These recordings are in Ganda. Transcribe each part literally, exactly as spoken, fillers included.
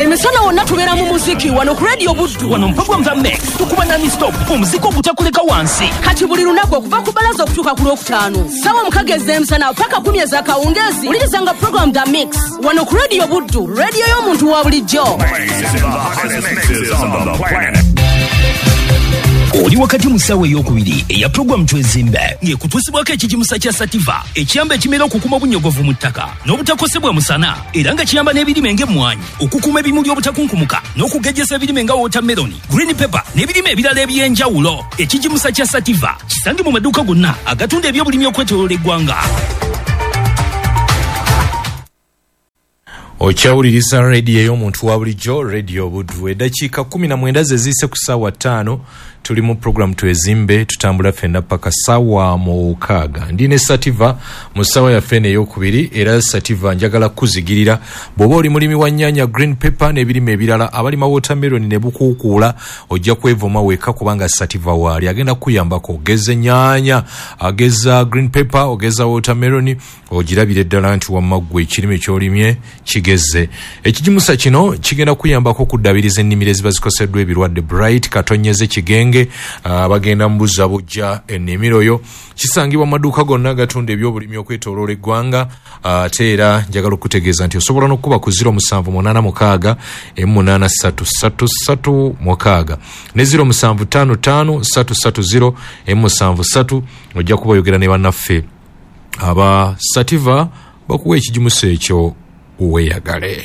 emisana wonna tubeera mu muziki wano ku Radio Buddu. Wano program za Mix tukuba nani stop omuziki ogutakuleka wansi. Kati buli lunaku okuva ku balaza okutuuka ku lwokutaano ssaawa mukagezi emisana paka kumi ez'akawungeezi ulirizanga program The Mix wano ku Radio Buddu, radio y'omuntu wa bulijjo. Oli wakati musawe ey'okubiri eya program Twezimbe ng'ekutuusibwako ekijimusa kya Sativa ekiyamba ekimera okukuma obunyogovu mu ttaka n'obutakosebwa musana era nga kiyamba n'ebirime ng'emmwanyi okukuma ebimuli obutakunkumuka n'okugejjesa ebirime nga watermelon, green pepper n'ebirime ebirala eby'enjawulo. Ekijimusa kya Sativa kisange mu maduuka gonna agatunda ebyobulimi okwetooloola eggwanga. Okyawuliriza radio y'omuntu wa bulijjo, Radio Buddu. Eddakiika kumi na mwenda ze ziise ku ssaawa ttaano tuli mu program Twezimbe, tutambula ffenna paka ssaawa mukaaga. Ndine Sativa mu ssaawa yaffe ey'okubiri era Sativa njagala kuzigirira bw'oba oli mulimi wa nnyaanya, green pepper n'ebirime ebirala, abalima watermelon ne bukuukuula ojja kwevuma weka kubanga Sativa waali agenda kuyambako ogeza nnyaanya, ageza green pepper, ogeza watermelon, ogirabire ddala nti wamaggwe ekirime ky'olimye kigeze. Ekijimusa kino kigenda kuyambako okuddabiriza ennimiro eziba zikoseddwa ebirwadde Bright, Katonyeze, Kigenge, abagenda mbuza bujja ennimiro yo. Kisangibwa maduuka gonna agatunda ebyobulimi okwetooloola eggwanga. Ate era njagala okutegeeza nti osobola n'okuba ku zero musanvu munaana mukaaga munaana ssatu ssatu ssatu mukaaga ne zero musanvu ttaano ttaano ssatu ssatu zero musanvu ssatu. Ojja kuba oyogera ne bannaffe aba Sativa bakuwa ekijimusa ekyo uweyagale.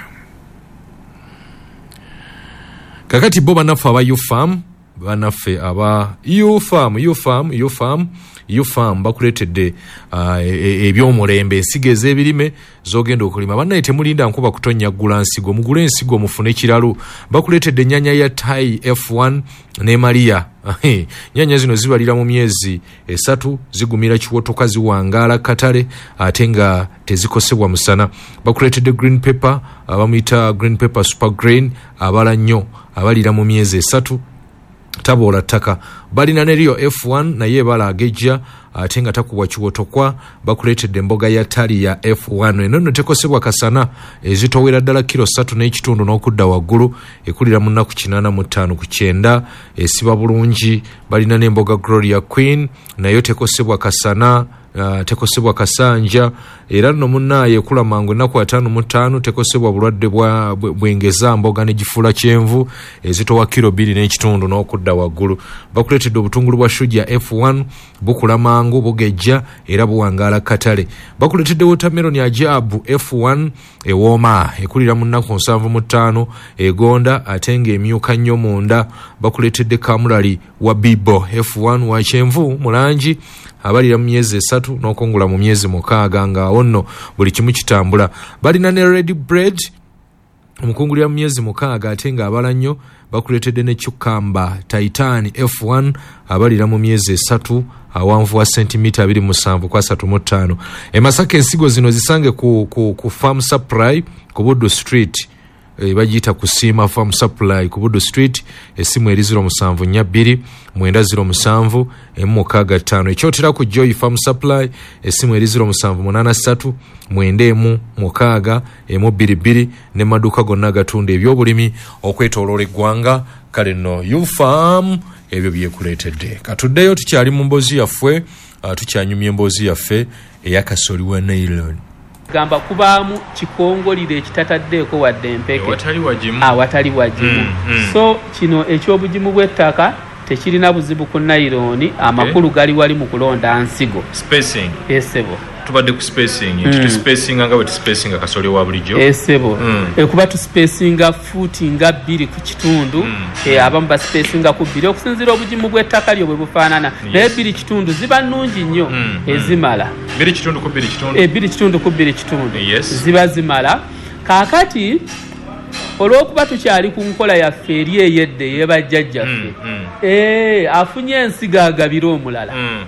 Kakati bo bannaffe aba UFAM, bannaffe aba UFAM, UFAM, UFAM, UFAM bakuleetedde uh, ebyomulembe, ensigo ez'ebirime z'ogenda okulima. Bannaye temulinda nkuba kutonnya ggula nsigo, mugule ensigo mufune kiralu. Bakuleetedde ennyaanya ya Thai F one ne Maria. Nnyaanya zino zibalira mu myezi esatu, zigumira kiwotoka, ziwangaala katale ate nga tezikosebwa musana. Bakuleetedde green pepper, abamuyita green pepper super green, abala nnyo abalira mu myezi esatu taboola ttaka. Balina ne Rio F one naye ebala agejja ate nga takubwa kiwotokwa. Bakuleetedde emboga ya Tali ya F one eno nno tekosebwa kasana, ezitowera ddala kilo ssatu n'ekitundu n'okudda waggulu, ekulira mu nnaku kinaana mu ttaano ku kyenda, esiba bulungi. Balina n'emboga Gloria Queen nayo tekosebwa kasana, Uh, tekosebwa kasanja era nno munnaye ekula mangu ennaku ataano mu ttaano, tekosebwa bulwadde bwa bwengeza mboga ne gifula kyenvu, ezitowa kilo bbiri n'ekitundu n'okudda waggulu. Bakuleetedde obutungulu bwa Shuja F one, bukula mangu, bugejja era buwangaala katale. Bakuleetedde watermelon Ajabu F one, ewooma ekulira mu nnaku nsanvu mu ttaano, egonda ate ng'emyuka nnyo munda. Bakuleetedde kamulali wa Bibo F one wa kyenvu mu langi, abalira mu myezi esatu n'okongula mu myezi mukaaga nga wonno buli kimu kitambula. Balina ne red bread omukungulira mu myezi mukaaga ate nga abala nnyo. Bakuleetedde ne cucumber Titan F one, abalira mu myezi esatu, awanvu wa sentimita abiri mu musanvu kwa asatu mu ttaano. E Masaka ensigo zino zisange ku, ku, ku Farm Supply ku Buddu Street, e bagiyita kusiima Farm Supply ku Buddu Street. Esimu eri zero musanvu nnya bbiri mwenda zero musanvu emu mukaaga ttaano. Ekyotera ku Joy Farm Supply, esimu eri zero musanvu munaana ssatu mwenda emu mukaaga emu bbiri bbiri, ne maduuka gonna agatunda ebyobulimi okwetooloola eggwanga. Kale nno UFAM ebyo byekuleetedde. Katuddeyo tukyali mu mboozi yaffe, uh, tukyanyumya emboozi yaffe ey'akasoli wa nylon. Gamba kubaamu kikongolire ekitataddeeko wadde empeke watali wajimu. Ah, watali wajimu. Mm, mm. So kino ekyobujimu bw'ettaka tekirina buzibu ku nylon, amakulu gali wali mu kulonda nsigo. Spacing. Esebo. Tubadde ku spacing, mm. tu spacing nga wetu spacing akasoli wa bulijjo. Esebo. Mm. Ekuba tu spacing futi nga bbiri ku kitundu, mm. e abamu ba spacing ku bbiri okusinzira obujimu bw'ettaka lyo bwe bufaanana. Naye bbiri kitundu ziba nnungi nnyo, mm. ezimala. Bbiri kitundu ku bbiri kitundu. E bbiri kitundu ku bbiri kitundu. Yes. Ziba zimala. Kaakati olw'okuba tukyali ku nkola yaffe eri eyedde ey'ebajjajjaffe, mm, mm. e afunye ensigo agabira omulala. Mm.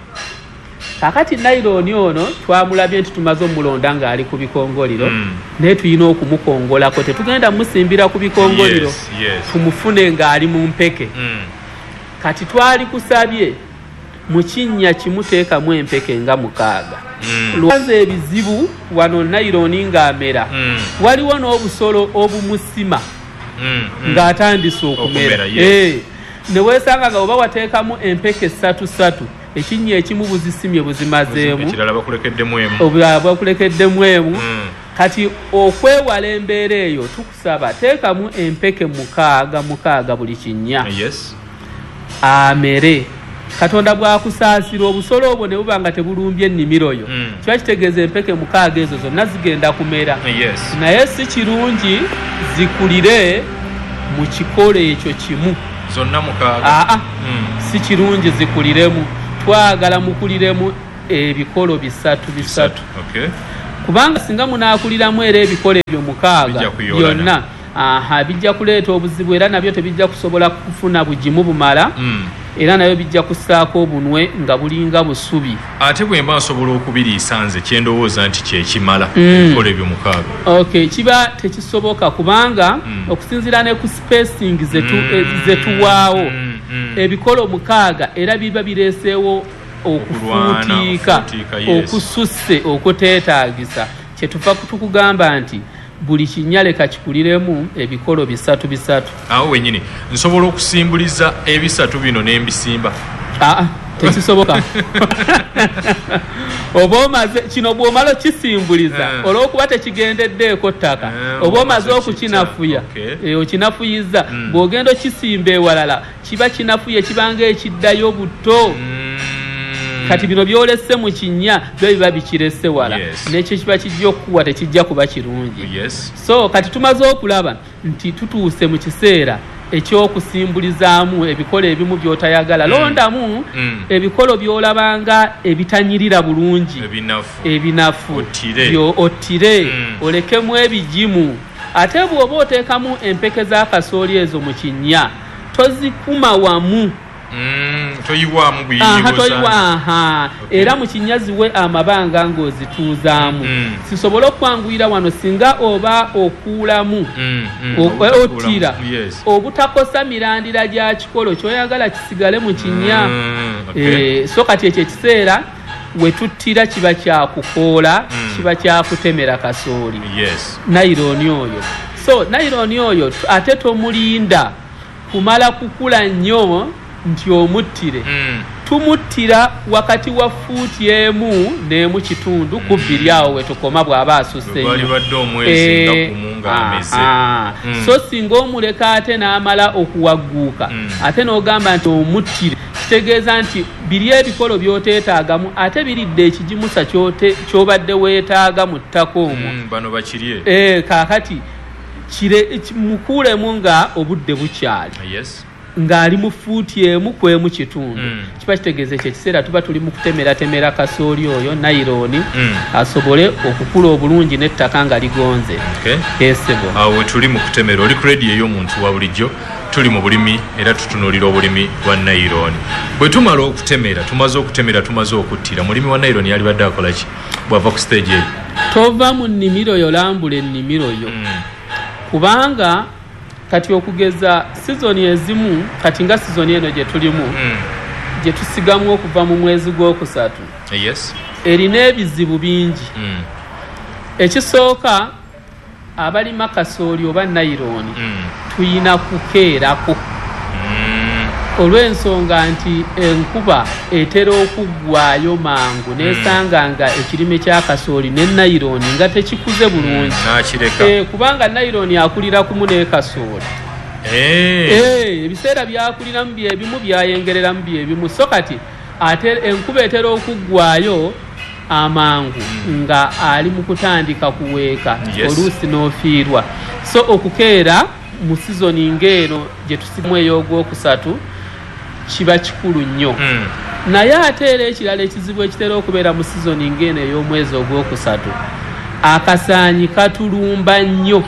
Kakati nylon ono twamulabye nti tumaze omulonda ng'ali ku bikongoliro, mm. naye tulina okumukongolako, tetugenda musimbira ku bikongoliro, yes, yes. tumufune ng'ali mu mpeke. Mm. Kati twali kusabye mu kinnya kimuteekamu empeke nga mukaaga. Mm. Lwanza ebizibu wano nylon ng'amera, mm. waliwo n'obusolo obumusima mm, mm. ng'atandise okumera. Yes. Eh, ne weesanga nga oba wateekamu empeke ssatu ssatu ekinnya ekimu buzisimye buzimazeemu ekirala bakulekeddemu emu obulala bakulekeddemu emu mm. kati okwewala embeera eyo tukusaba teekamu empeke mukaaga mukaaga buli kinnya yes. amere katonda bwakusaasira obusolo obwo ne buba nga tebulumbye ennimiro yo mm. kiba kitegeeza empeke mukaaga ezo zonna zigenda kumera yes. naye si kirungi zikulire mu kikolo ekyo kimu zonna mukaaga aa mm. si kirungi zikuliremu twagala mukuliremu ebikolo bisatu bisatu okay. kubanga singa munaakuliramu era ebikolo ebyo mukaaga byonna aha bijja kuleeta obuzibu era nabyo tebijja kusobola kufuna bugimu bumala mm. era nayo bijja kussaako obunwe nga bulinga busubi ate bwe mba nsobola okubiriisa nze kyendowooza nti kyekimala ebikolo mm. ebyo mukaaga okay kiba tekisoboka kubanga mm. okusinziira ne ku spacing zetu, mm. zetuwaawo mm. mm. ebikolo mukaaga era biba bireeseewo okufuutiika yes. okususse okuteetaagisa kyetuva tukugamba nti buli kinyaleka kikuliremu ebikolo bisatu bisatu awo wenyini nsobola okusimbuliza ebisatu bino n'embisimba aa tekisoboka oba omaze kino bw'omala kisimbuliza uh. olw'okuba tekigendeddeeko ttaka uh, oba omaze okukinafuya okay. e, okinafuyiza mm. bw'ogenda okisimba ewalala kiba kinafuye kibanga ekiddayo buto mm. kati bino byolese mu kinnya byo biba bikirese wala yes. nekyo kiba kijja okuwa tekijja kuba kirungi yes. so kati tumaze okulaba nti tutuuse mu kiseera ekyokusimbulizaamu ebikolo ebimu byotayagala mm. londamu mm. ebikolo byolabanga ebitanyirira bulungi ebinafu, ebinafu. Otire. Byo otire mm. olekemu ebigimu ate bw'oba oteekamu empeke z'akasooli ezo mu kinnya tozikuma wamu Mm, toyiwaamu buyinyigoza okay. era mu kinyaziwe amabanga ng'ozituuzaamu mm. sisobola okwanguyira wano singa oba okuulamu mm, mm. otira yes. obutakosa mirandira gya kikolo kyoyagala kisigale mu kinnya mm, okay. e, so kati ekyo ekiseera we tuttira kiba kyakukoola mm. kiba kyakutemera kasooli yes. nayirooni oyo so nayirooni oyo ate tomulinda kumala kukula nnyo nti omuttire mm. tumuttira wakati wa fuuti emu n'emu kitundu ku bbiri awo wetukoma bw'aba asusse mm. so singa omuleka ate n'amala okuwagguuka mm. ate n'ogamba nti omuttire kitegeeza nti biri ebikolo by'oteetaagamu ate biridde ekigimusa ky'obadde weetaaga mu ttaka omwo mm, bano bakirye e, kaakati mukuulemu nga obudde bukyali yes. ng'ali mu fuuti emu ku emu kitundu mm. kiba kitegeeza ekyo ekiseera tuba tuli mu kutemeratemera kasooli oyo nayirooni mm. asobole okukula obulungi n'ettaka nga ligonze okay. kesebo awo tuli mu kutemera oli ku rediyo ey'omuntu wa bulijjo tuli mu bulimi era tutunuulira obulimi bwa nayirooni bwe tumala okutemera tumaze okutemera tumaze okuttira mulimi wa nayirooni yali badde akola ki bw'ava ku stage eyo tova mu nnimiro yo lambula ennimiro yo mm. kubanga kati okugeza sizoni ezimu kati nga sizoni eno gye tulimu mm. gye tusigamu okuva mu mwezi gw'okusatu yes. erina ebizibu bingi mm. ekisooka abalima kasooli oba nayirooni mm. tuyina kukeerako mm. olw'ensonga nti enkuba etera okuggwayo mangu mm. nesanga nga ekirime kya kasooli ne nayirooni nga tekikuze bulungi mm. e, kubanga nayirooni akulira kumu ne kasooli hey. ebiseera byakuliramu byebimu byayengereramu byebimu so kati ate enkuba etera okuggwayo amangu mm. nga ali mu kutandika kuweeka yes. oluusi n'ofiirwa so okukeera mu sizoni ng'eno gye tusimu ey'ogwokusatu kiba kikulu nnyo mm. naye ate era ekirala ekizibu ekitera okubeera mu sizoni ng'eno ey'omwezi ogwokusatu akasaanyi katulumba nnyo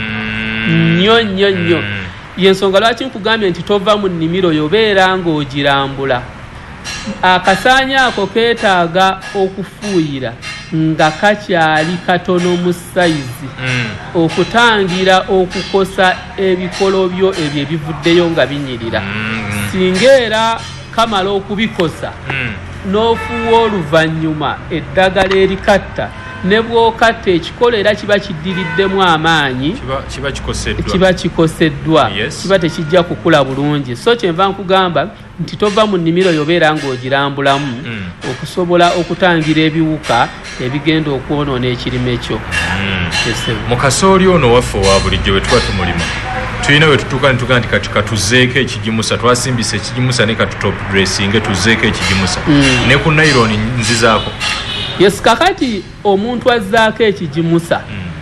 nnyo nnyo nnyo mm. yensonga lwaki nkugambye nti tova mu nnimiro yobeera ng'ogirambula akasaanyi ako keetaaga okufuuyira nga kakyali katono mu sayizi mm. okutangira okukosa ebikolo byo ebyo ebivuddeyo nga binyirira mm. singa era kamala okubikosa mm. n'ofuwa oluvannyuma eddagala erikatta ne bw'okatta ekikolo era kiba kiddiriddemu amaanyi kiba kiba kikoseddwa kiba kikoseddwa Yes. kiba tekijja kukula bulungi so kyenva nkugamba nti tova mu nnimiro yobeera ng'ogirambulamu Mm. okusobola okutangira ebiwuka ebigenda okwonoona ekirime kyo Ese- mu kasooli ono waffe owa bulijjo we tuba tumulima tulina we tutuuka ne tugaa nti kati katuzeeko ekigimusa twasimbisa ekigimusa ne katutop dressinge tuzeeko ekigimusa ne ku naironi nzizaako yes kakati omuntu azzaako ekigimusa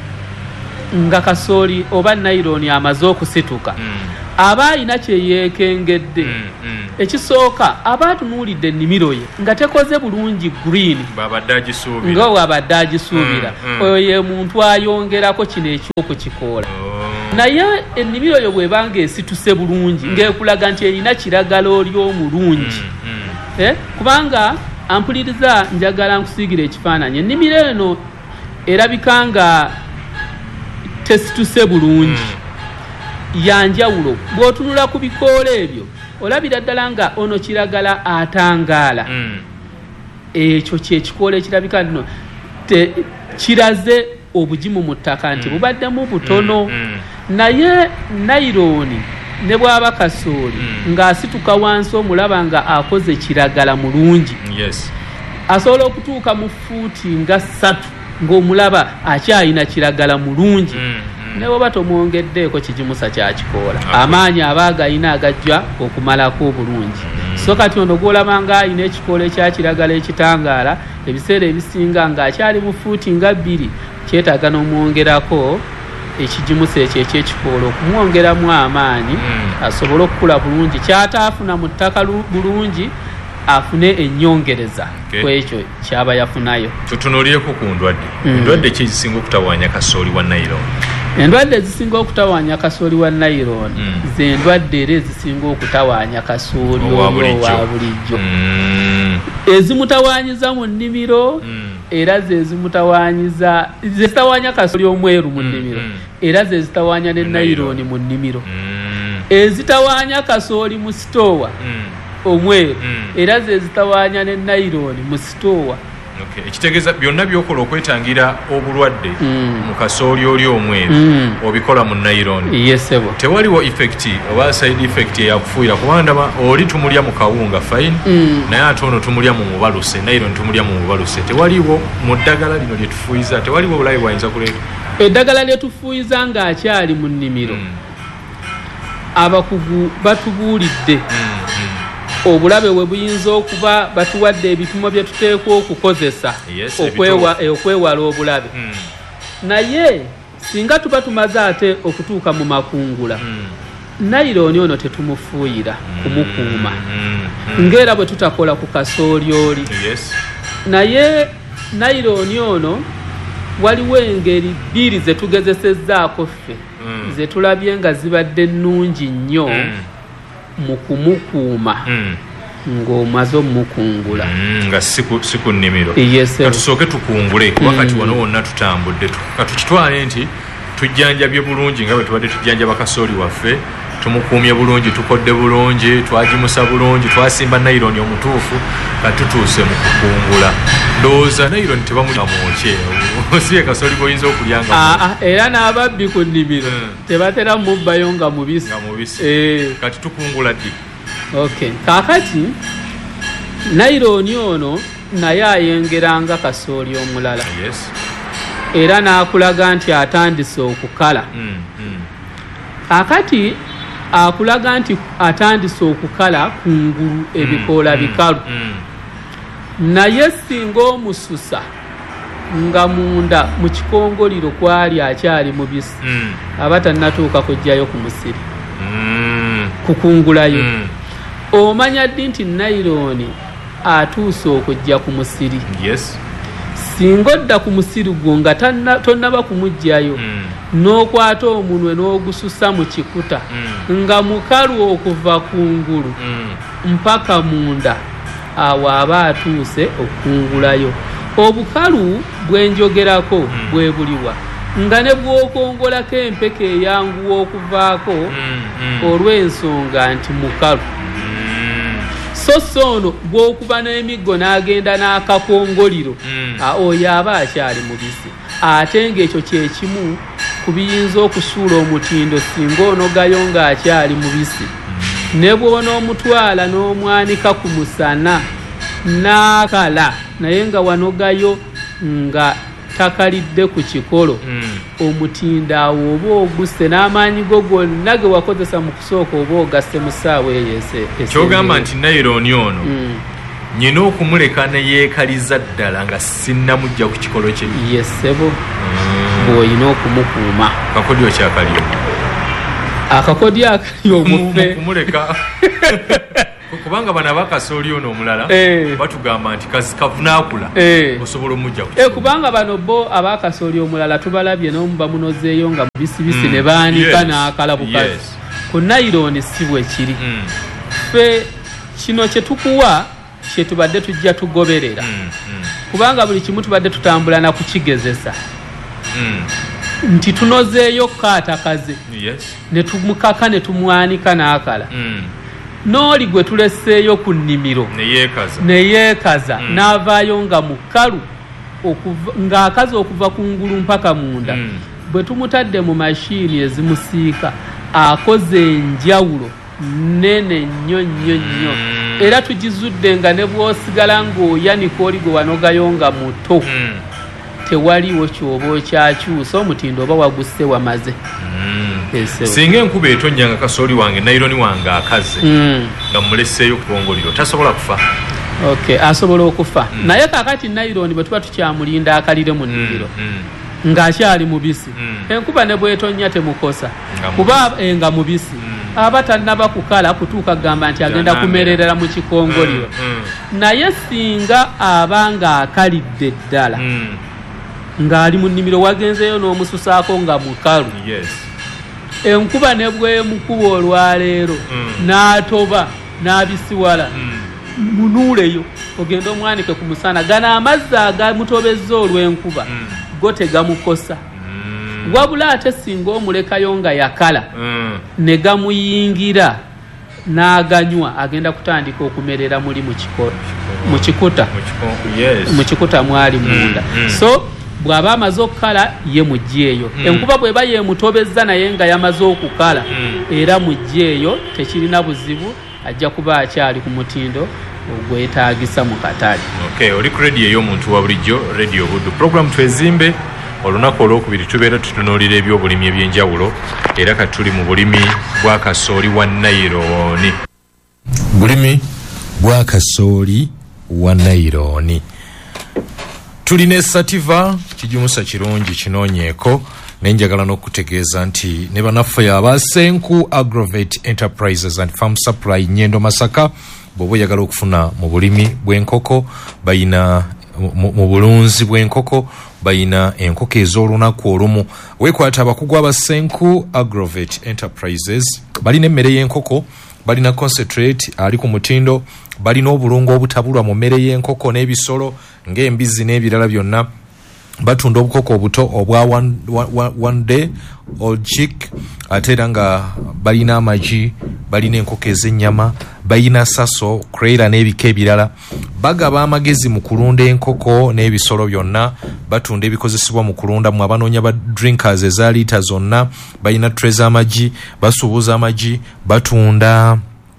nga kasooli oba naironi amaze okusituka aba alina kyeyeekengedde ekisooka aba atunuulidde ennimiro ye nga tekoze bulungi green babadde agisuubira nga bw'abadde agisuubira Mm, mm. oyo ye muntu ayongerako kino ekyokukikoola naye ennimiro yo bw'eba ng'esituse bulungi ng'ekulaga nti erina kiragala oli omulungi Eh, kubanga ampuliriza njagala nkusiigira ekifaananyi ennimiro eno erabika nga tesituse bulungi yanjawulo bw'otunula ku bikoola ebyo olabira ddala nga ono kiragala atangaala ekyo kyekikoola ekirabika nno te- kiraze obugimu mu ttaka nti bubaddemu butono naye naironi ne bw'aba kasooli ng'asituka wansi omulaba nga akoze kiragala mulungi yes asobola okutuuka mu fuuti nga ssatu ng'omulaba akyalina kiragala mulungi ne bw'oba tomwongeddeeko kigimusa kyakikoola amaanyi aba agayina agajja okumalako obulungi so kati ono gw'olaba nga alina ekikoola ekyakiragala ekitangaala ebiseera ebisinga ng'akyali mu fuuti nga bbiri kyetaaga n'omwongerako ekigimusa ekyo ekyekikoola okumwongeramu amaanyi asobole okukula bulungi kyataafuna mu ttaka lu- bulungi afune ennyongereza Okay. ku ekyo kyaba yafunayo tutunuulyeko ku ndwadde endwadde ki ezisinga okutawaanya kasooli wa naironi endwadde ezisinga okutawaanya kasooli wa naironi ze ndwadde era ezisinga okutawaanya kasooli Owa oli bulijjo. owa bulijjo Mm. ezimutawaanyiza mu nnimiro era ze zimutawaanyiza ze zitawaanya kasooli omweru mu nnimiro mm. era ze zitawaanya ne Naironi. naironi mu nnimiro Mm. ezitawaanya kasooli mu sitoowa Mm. omweru Mm. era ze zitawaanya ne naironi mu sitoowa Okay. ekitegeeza byonna byokola okwetangira obulwadde Mm. mu kasooli oli omweru Mm. obikola mu naironi yesebo tewaliwo effect oba side effect eyakufuuyira kubanga ndaba oli tumulya mu kawunga fine Mm. naye ate ono tumulya mu mubaluse naironi tumulya mu mubaluse tewaliwo mu ddagala lino lye tufuuyiza tewaliwo obulabe bwayinza kuleeta eddagala lye tufuuyiza ng'akyali mu nnimiro abakugu batubuulidde obulabe we buyinza okuba batuwadde ebipimo bye tuteekwa okukozesa Yes, okwewa- okwewala obulabe naye singa tuba tumaze ate okutuuka mu makungula naironi ono tetumufuuyira kumukuuma ng'era bwe tutakola ku kasooli oli yes naye naironi ono waliwo engeri bbiri ze tugezesezzaako ffe Mm. ze tulabye nga zibadde nnungi nnyo mu kumukuuma Mm. ng'omaze omukungula Mm, nga si ku- si ku nnimiro Yes, sir. katusooke tukungule kuba kati wano wonna tutambudde Tu- katukitwale nti tujjanjabye bulungi nga bwe tubadde tujjanjaba kasooli waffe tumukuumye bulungi tukodde bulungi twagimusa bulungi twasimba naironi omutuufu katutuuse mu kukungula ndowooza naironi tebamulya mwokye siye kasooli goyinza okulyanga Aa, era n'ababbi ku nnimiro Mm. tebatera mubbayo nga mubisi nga mubisi Eh, kati tukungula ddi okay. kaakati naironi ono naye ayengeranga kasooli omulala yes era n'akulaga nti atandise okukala Mm, mm. akati akulaga nti atandise okukala kungulu ebikoola bikalu Mm. naye singa omususa nga munda mu kikongoliro kwali akyali mubisi Mm. aba tannatuuka kujjayo ku musiri Mm. kukungulayo Mm. omanya ddi nti naironi atuuse okujja ku musiri yes singa odda ku musiri gwo nga tanna- tonnaba kumugjayo Mm. n'okwata omunwe n'ogususa mu kikuta Mm. nga mukalu okuva kungulu Mm. mpaka munda awo aba atuuse okungulayo obukalu bwenjogerako bwe buliwa nga ne bw'okongolako empeke eyanguwa okuvaako Mm. Mm. olw'ensonga nti mukalu Mm. so sono gwokuba n'emiggo n'agenda n'akakongoliro Mm. oyo aba akyali mubisi ate ng'ekyo kyekimu ku biyinza okusuula omutindo singa onogayo ng'akyali mubisi ne bw'onoomutwala n'omwanika ku musana n'akala naye nga wanogayo nga takalidde ku kikolo Mm. omutindo awo oba ogusse n'amaanyi go gonna ge wakozesa mu kusooka oba ogasse mu ssaawa eyo ese- kyogamba esembayo. nti naironi ono Mm. nyina okumuleka ne yeekaliza ddala nga sinnamujja ku kikolo kye ye ssebo bw'olina okumukuuma kakodyo kyakaliyo akakodyo akali omufe kumuleka kubanga bano abakasooli ono omulala Eh. batugamba nti kazi kavunaakula Eh. osobola omujja ku Eh, kikolo. kubanga bano bo abakasooli omulala tubalabye n'omu bamunozeeyo nga mubisibisi Mm. ne baanika Yes. n'akala bukazi Yes. ku naironi si bwe kiri Mm. ffe kino kye tukuwa kye tubadde tujja tugoberera Mm. Mm. kubanga buli kimu tubadde tutambula na kukigezesa Mm. nti tunozeeyo kaatakaze Yes. ne tumukaka ne tumwanika n'akala Mm. n'oli gwe tuleseeyo ku nnimiro ne yeekaza ne yeekaza Mm. n'avaayo nga mukalu okuva- ng'akaza okuva ku ngulu mpaka munda Mm. bwe tumutadde mu mashiini ezimusiika akoze enjawulo nene nnyo nnyo nnyo Mm. era tugizudde nga ne bw'osigala ng'oyanika oli gwe wanogayo nga muto Mm. tewaliwo kyoba okyakyusa omutindo oba wagusse wamaze Mm. Ese- singa enkuba etonnya nga kasooli wange naironi wange akaze Mm. nga muleseeyo kukongoliro tasobola kufa Okay, asobola okufa naye kakati naironi bwe tuba tukyamulinda akalire mu nnimiro Mm. ng'akyali mubisi Mm. enkuba ne bw'etonnya temukosa Nga kuba eh, nga mubisi Mm. aba tannaba kukala kutuuka kugamba nti agenda Yanamera. kumererera mu kikongoliro Mm. naye singa aba ng'akalidde ddala Mm. ng'ali mu nnimiro wagenzeyo n'omususaako nga mukalu Yes. enkuba ne bwemukuba olwaleero Mm. n'atoba n'abisiwala Mm. munuuleyo ogenda omwanike ku musana gano amazzi agamutobezza olw'enkuba Mm. go tegamukosa Mm. wabula ate singa omulekayo nga yakala Mm. ne gamuyingira n'aganywa agenda kutandika okumerera muli mu kiko- mu kikuta Mu kiko- Yes. mu kikuta mwali munda mm. so bw'aba amaze okukala ye mugjeeyo Mm. enkuba bw'eba yemutobezza naye nga yamaze okukala Mm. era mugjeeyo tekirina buzibu ajja kuba akyali ku mutindo ogwetaagisa mu katale. Okay, oli ku radio ey'omuntu wa bulijjo radio buddu program twezimbe olunaku olwokubiri tubeera tutunuulira ebyobulimi ebyenjawulo era kati tuli mu bulimi bwa kasooli wa naironi bulimi bwa kasooli wa naironi tulina esativa kijimusa kirungi kinoonyeeko naye njagala n'okutegeeza nti ne bannaffe abasenku agrovet enterprises and farm supply nyendo masaka bw'oba oyagala okufuna mu bulimi bw'enkoko bayina mu mu bulunzi bw'enkoko bayina enkoko ez'olunaku olumu weekwata abakugu abasenku agrovet enterprises balina emmere y'enkoko balina concentrate ali ku mutindo balina obulungo obutabulwa mu mmere y'enkoko n'ebisolo ng'embizi n'ebirala byonna batunda obukoko obuto obwa one, one, one day old chick ate era nga balina amagi balina enkoko ez'ennyama balina saso creira n'ebika ebirala bagaba amagezi mu kulunda enkoko n'ebisolo byonna batunda ebikozesebwa mu kulunda mu abanoonya ba drinkers eza liita zonna balina tre z'amagi basuubuza amagi batunda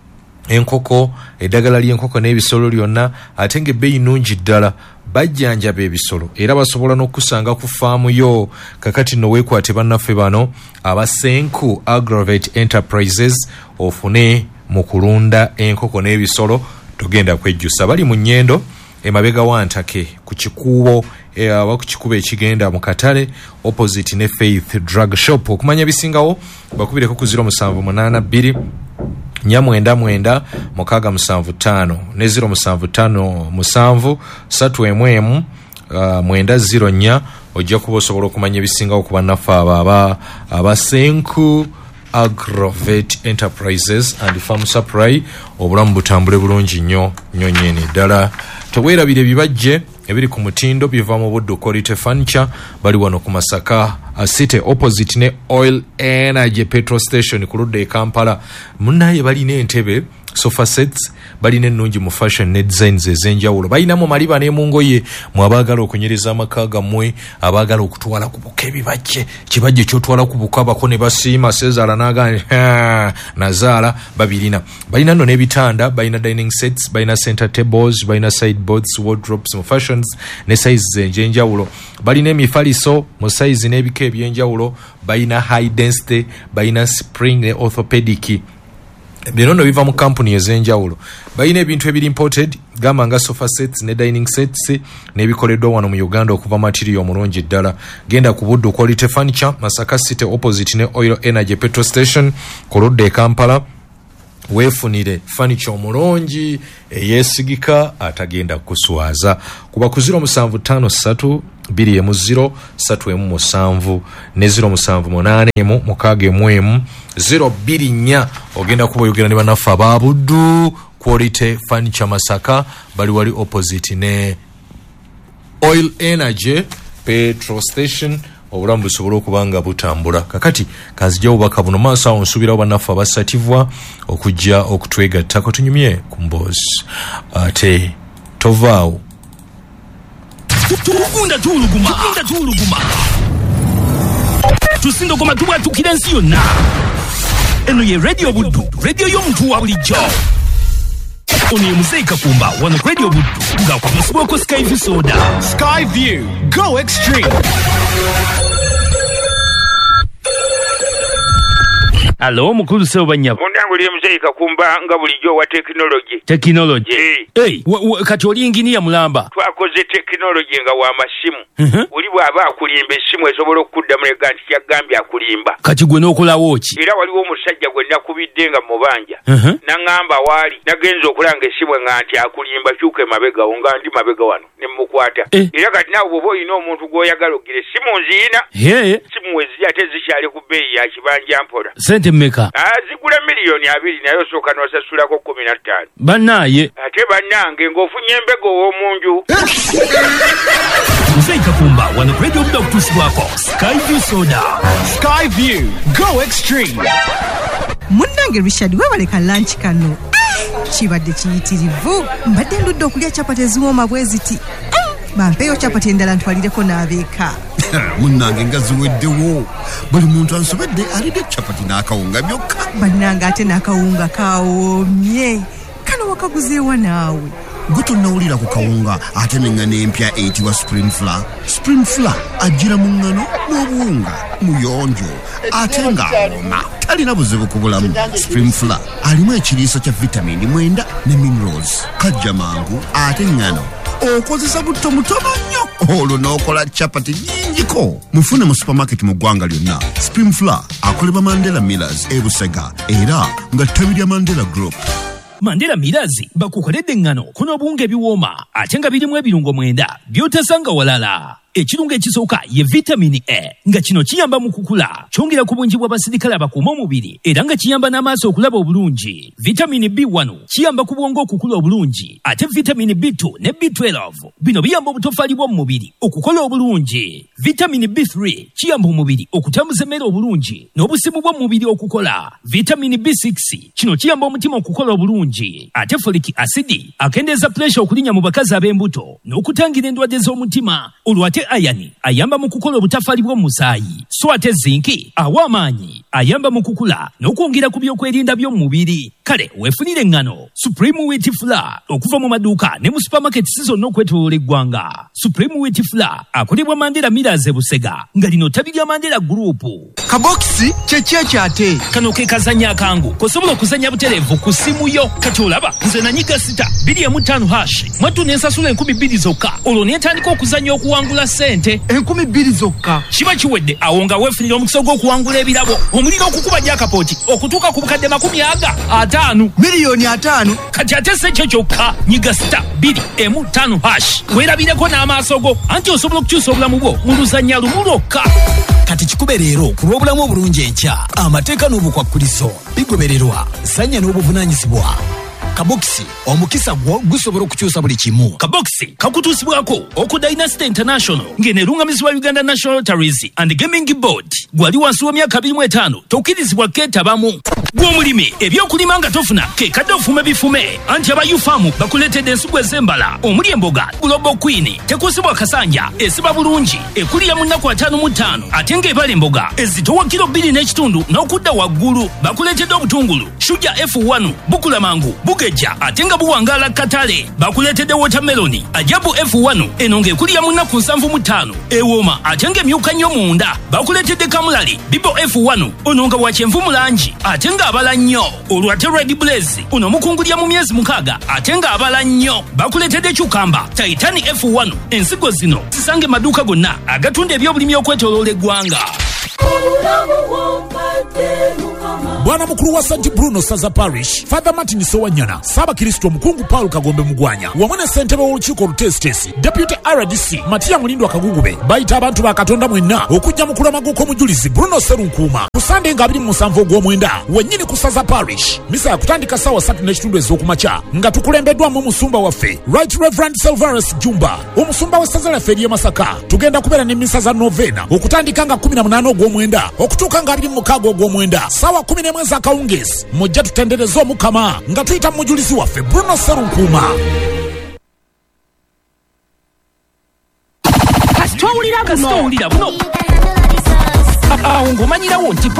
enkoko eddagala ly'enkoko n'ebisolo lyonna ate ng'ebbeeyi nnungi ddala bajjanjaba ebisolo era basobola n'okusanga ku faamu yo kakati nno weekwate bannaffe bano abasenku agrovet enterprises ofune mu kulunda enkoko n'ebisolo togenda kwejjusa bali mu nnyendo emabega wa ntake ku kikuubo aba ku kikubo ekigenda mu katale opposite ne faith drug shop okumanya bisingawo bakubireko ku zero musanvu munaana bbiri nya mwenda mwenda mukaaga musanvu ttaano ne zero musanvu ttaano musanvu ssatu emu emu uh, mwenda zero nnya ojja kuba osobola okumanya ebisingawo ku bannaffe abo aba abasenku agrovet enterprises and farm supply obulamu butambule bulungi nnyo nnyo nnyini ddala teweerabire ebibajje ebiri ku mutindo biva mu buddu quality furniture bali wano ku Masaka city opposite ne oil energy petrol station ku ludda e Kampala munnaye balina entebe sofa sets balina ennungi mu fashion ne designs ez'enjawulo. Balinamu maliba ne mu ngoye mu abaagala okunyereza amaka gammwe, abaagala okutwala ku buka ebibajje, kibajje kyotwala ku buka bako ne basiima Sezaala n'agamba nazaala babirina. Balina nno n'ebitanda, balina dining sets, balina center tables, balina sideboards, wardrobes mu fashions ne sizes ez'enjawulo. Balina emifaliso mu size n'ebika eby'enjawulo, balina high density, balina spring ne orthopedic. Bino no biva mu company ez'enjawulo. Balina ebintu ebiri imported, gamba nga sofa sets ne dining sets n'ebikoleddwa wano mu Uganda okuva material omulungi ddala. Genda ku Buddu Quality Furniture, Masaka City opposite ne Oil Energy petrol station, Kolodde Kampala. Weefunire furniture omulungi eyeesigika atagenda kuswaza. Kuba ku zero musanvu ttaano ssatu bbiri emu zero ssatu emu musanvu ne zero musanvu munaana emu mukaaga emu emu zero bbiri nnya. Ogenda kuba oyogera ne bannaffe aba Buddu Quality Furniture Masaka, bali wali opposite ne Oil Energy petrol station. Obulamu busobola okuba nga butambula. Kakati kanzijja obubaka buno maaso awo nsuubirawo bannaffe abasativwa okujja okutwegattako tunyumye ku mboozi ate tovaawo. Tugunda tuuluguma, tugunda tuuluguma. Tusindogoma tubwatukira ensi yonna. Eno ye Radio Buddu, radio y'omuntu wa bulijjo. Ono ye Muzeeyi Kakumba wano ku Radio Buddu ng'akumusibwako Skyview soda. Skyview, go extreme. Alo mukulu sebo banyabo. Mundangu liye Muzeeyi Kakumba nga bulijjo wa technology. Technology. Hey, hey kati oli engineer mulamba. Twakoze technology nga wa masimu. Uh-huh. Oli bw'aba akulimba essimu esobola okuddamu ne ganti kyagambye akulimba. Kati gwe n'okolawo ki? Era waliwo omusajja gwe nakubidde nga mubanja. Uh-huh. N'angamba waali nagenza okulanga essimu nga nti akulimba kyuka emabega wo nga ndi mabega wano ne mukwata. Eh. Era kati naawe bw'oba olina omuntu gw'oyagala oggire essimu nziina. Yeah. Essimu we ziri ate zikyali ku bbeeyi ya kibanja mpola. Sente mmeka? Ah, zigula miliyoni abiri naye osooka n'osasulako kumi na ttaano. Bannaaye. Ate bannange ng'ofunye embega ow'omunju. Muzeeyi Kakumba wano ku Radio Buddu okutuusibwako Skyview soda. Skyview, go extreme. Munnange Richard webaleka lunch kano. Kibadde kiyitirivu. Mbadde ndudde okulya chapati eziwooma bwe ziti. Bampeeyo chapati endala ntwalireko n'abeeka. Munnange nga ziweddewo. Buli muntu ansobedde alidde chapati n'akawunga byokka. Bannange ate n'akawunga kawoomye. Kano wakaguzeewa naawe. Gwe tonnawulira ku kawunga ate n'engano empya eyitibwa spring flour. Spring flour ajjira mu ngano n'obuwunga muyonjo ate ng'awoma talina buzibu ku bulamu. Spring flour alimu ekiriisa kya vitamini mwenda ne minerals. Kajja mangu ate ngano okozesa butto mutono nnyo olwo n'okola chapati nnyingiko. Mufune mu supermarket mu ggwanga lyonna. Spring flour akolebwa Mandela Millers e Busega era nga ttabi lya Mandela Group. Mandela Millers bakukoledde engano kuno obuwunga ebiwooma ate nga birimu ebirungo mwenda by'otasanga walala. Ekirungo ekisooka ye vitamini A nga kino kiyamba mu kukula, kyongera ku bungi bw'abasirikale abakuuma omubiri era nga kiyamba n'amaaso okulaba obulungi. Vitamini B one kiyamba ku bwongo okukula obulungi, ate vitamini B two ne B twelve bino biyamba obutofaali bw'omu mubiri okukola obulungi. Vitamini B three kiyamba omubiri okutambuza emmere obulungi n'obusimu bw'omu mubiri okukola. Vitamini B six kino kiyamba omutima okukola obulungi, ate folic acid akendeeza pressure okulinnya mu bakazi ab'embuto n'okutangira endwadde z'omutima. Olwate ayani ayamba mu kukola obutafaali bw'omu musaayi, so ate zinki awa amaanyi ayamba mu kukula n'okwongera ku byokwerinda by'omu mubiri. Kale weefunire engano Supreme Wheat Flour okuva mu maduuka ne mu supermarket zonna okwetooloola eggwanga. Supreme Wheat Flour akolebwa Mandela Millers e Busega nga lino ttabi lya Mandela Group. Kabokisi kyeki ate kano ke kazanya akangu kosobola okuzanya butereevu ku simu yo. Kati olaba nze nanyiga sita bbiri emu ttaano hash mwattu n'ensasula enkumi bbiri zokka, olwo neetandika okuzanya okuwangula sente enkumi bbiri zokka. Kiba kiwedde awo nga weefunira omukisa gw'okuwangula ebirabo, omuliro okukuba jakapooti okutuuka ku bukadde makumi aga ataano miliyoni ataano. Kati ate si ekyo kyokka, nyiga sita bbiri emu ttaano hash weerabireko n'amaaso go anti osobola okukyusa obulamu bwo mu luzannya lumu lwokka. Kati kikube leero ku lw'obulamu obulungi enkya, amateeka n'obukwakkulizo bigobererwa, ssanya n'obuvunaanyizibwa. Kabokisi omukisa gwo gusobola okukyusa buli kimu. Kabokisi kakutuusibwako oku Dynasty International ng'eneerungamizibwa Uganda National Lotteries and Gaming Board. Gwali wansi w'emyaka abiri mu etaano tokkirizibwa keetabamu. gw'omulimi ebyokulima nga tofuna kekadde ofume bifume anti aba yufamu bakuleetedde ensigo ez'embala omuli emboga global queen tekusibwa kasanja esiba bulungi ekulira mu nnaku ataano mu ttaano ate ng'ebala emboga ezitowa kiro bbiri n'ekitundu n'okudda waggulu bakuleetedde obutungulu shuja f one bukula mangu bugejja ate nga buwangaala katale bakuleetedde watermeloni ajabu f one eno ng'ekulira mu nnaku nsanvu mu ttaano ewooma ate ng'emyuka nnyo munda bakuleetedde kamulali bibo f one ono nga wa kyenvu mu langi ate ng'abala nnyo olwo ate red blaze ono mukungulya mu myezi mukaaga ate ng'abala nnyo bakuleetedde cukamba titani f one ensigo zino zisange maduuka gonna agatunda ebyobulimi okwetooloola eggwanga. Bwana mukulu wa Saint Bruno Saza Parish Father Martin Sowanyana Saba Kristo Mukungu Paul Kagombe Mugwanya wamone sentebe w'olukiiko olutesitesi Deputy R D C Matia Mulindo Akagugube bayita abantu ba Katonda mwenna okujja mu kulamaguko omujulizi Bruno Serunkuuma ku Sunday nga abiri mu musanvu ogw'omwenda wennyini ku Saza Parish misa yakutandika ssaawa ssatu n'ekitundu ez'okumakya nga tukulembeddwamu omusumba waffe Right Reverend Silverus Jumba omusumba w'essaza lyaffe ery'e Masaka tugenda kubeera n'emmisa za novena okutandika nga kumi na munaana ogw'omwenda okutuuka nga abiri mu mukaaga ogw'omwenda ssaawa kumi n'emu ez'akawungeezi mujja tutendereze omukama nga tuyita mu mujulizi waffe Bruno Serunkuuma. kasitowulira buno awo ng'omanyirawo nti